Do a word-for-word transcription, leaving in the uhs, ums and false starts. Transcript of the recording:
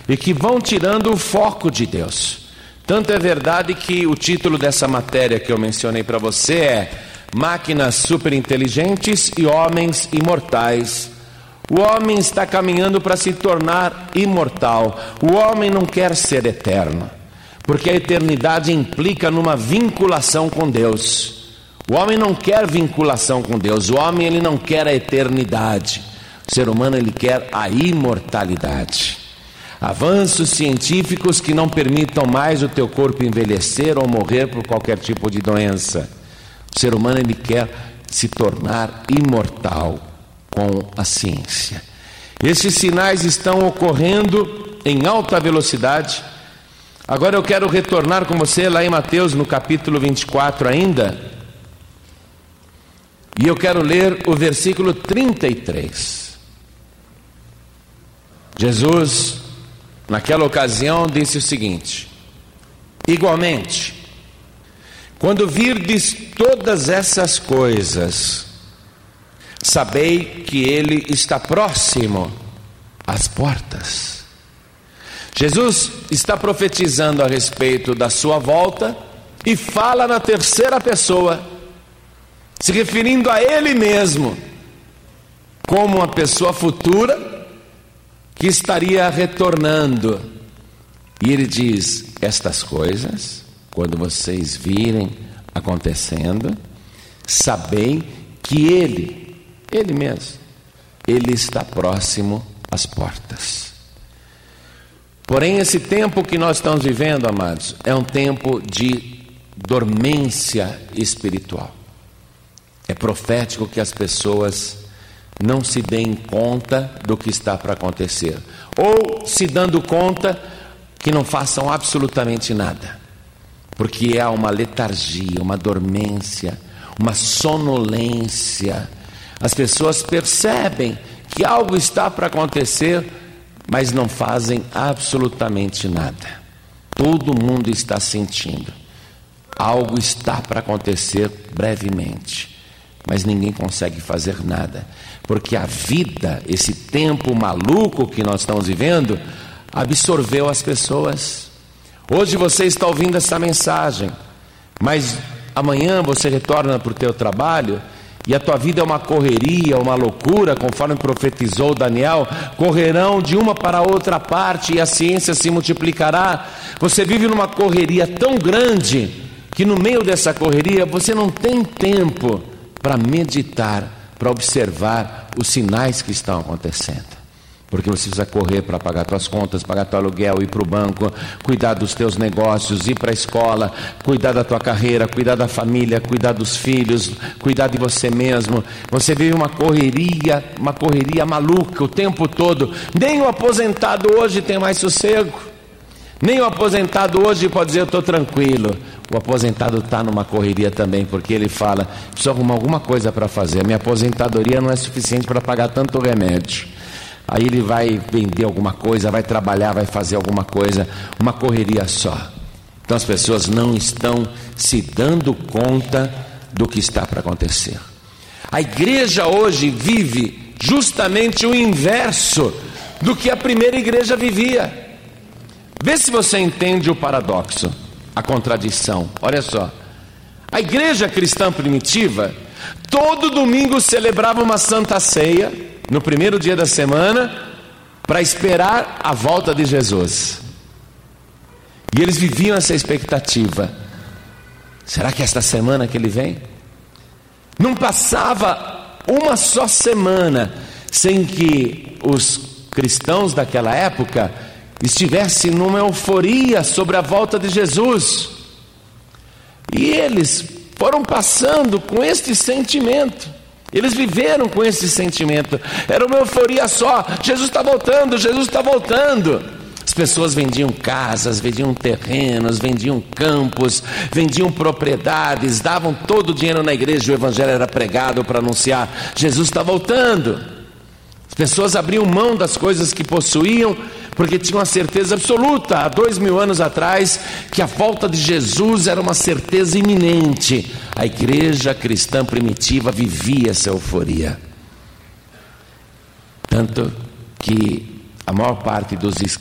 e que vão tirando o foco de Deus. Tanto é verdade que o título dessa matéria que eu mencionei para você é Máquinas Superinteligentes e Homens Imortais. O homem está caminhando para se tornar imortal. O homem não quer ser eterno, porque a eternidade implica numa vinculação com Deus. O homem não quer vinculação com Deus. O homem ele não quer a eternidade. O ser humano ele quer a imortalidade. Avanços científicos que não permitam mais o teu corpo envelhecer ou morrer por qualquer tipo de doença. O ser humano ele quer se tornar imortal com a ciência. Esses sinais estão ocorrendo em alta velocidade. Agora eu quero retornar com você lá em Mateus, no capítulo vinte e quatro ainda. E eu quero ler o versículo trinta e três. Jesus, naquela ocasião, disse o seguinte: igualmente, quando virdes todas essas coisas, sabei que ele está próximo às portas. Jesus está profetizando a respeito da sua volta e fala na terceira pessoa, se referindo a ele mesmo como uma pessoa futura que estaria retornando. E ele diz: estas coisas, quando vocês virem acontecendo, sabei que ele, ele mesmo, ele está próximo às portas. Porém, esse tempo que nós estamos vivendo, amados, é um tempo de dormência espiritual. É profético que as pessoas não se deem conta do que está para acontecer, ou se dando conta, que não façam absolutamente nada, porque há uma letargia, uma dormência, uma sonolência. As pessoas percebem que algo está para acontecer, mas não fazem absolutamente nada. Todo mundo está sentindo algo está para acontecer brevemente, mas ninguém consegue fazer nada, porque a vida, esse tempo maluco que nós estamos vivendo, absorveu as pessoas. Hoje você está ouvindo essa mensagem, mas amanhã você retorna para o teu trabalho e a tua vida é uma correria, uma loucura, conforme profetizou Daniel. Correrão de uma para outra parte e a ciência se multiplicará. Você vive numa correria tão grande que no meio dessa correria você não tem tempo para meditar, para observar os sinais que estão acontecendo. Porque você precisa correr para pagar tuas contas, pagar teu aluguel, ir para o banco, cuidar dos teus negócios, ir para a escola, cuidar da tua carreira, cuidar da família, cuidar dos filhos, cuidar de você mesmo. Você vive uma correria, uma correria maluca o tempo todo. Nem o aposentado hoje tem mais sossego. Nem o aposentado hoje pode dizer: eu estou tranquilo. O aposentado está numa correria também, porque ele fala: preciso arrumar alguma coisa para fazer. A minha aposentadoria não é suficiente para pagar tanto remédio. Aí ele vai vender alguma coisa, vai trabalhar, vai fazer alguma coisa, uma correria só. Então as pessoas não estão se dando conta do que está para acontecer. A igreja hoje vive justamente o inverso do que a primeira igreja vivia. Vê se você entende o paradoxo, a contradição. Olha só, a igreja cristã primitiva, todo domingo celebrava uma santa ceia, no primeiro dia da semana, para esperar a volta de Jesus. E eles viviam essa expectativa: será que esta semana que ele vem? Não passava uma só semana sem que os cristãos daquela época estivessem numa euforia sobre a volta de Jesus. E eles foram passando com este sentimento. Eles viveram com esse sentimento. Era uma euforia só: Jesus está voltando, Jesus está voltando. As pessoas vendiam casas, vendiam terrenos, vendiam campos, vendiam propriedades, davam todo o dinheiro na igreja. O evangelho era pregado para anunciar: Jesus está voltando. As pessoas abriam mão das coisas que possuíam, porque tinham a certeza absoluta, há dois mil anos atrás, que a volta de Jesus era uma certeza iminente. A igreja cristã primitiva vivia essa euforia. Tanto que a maior parte dos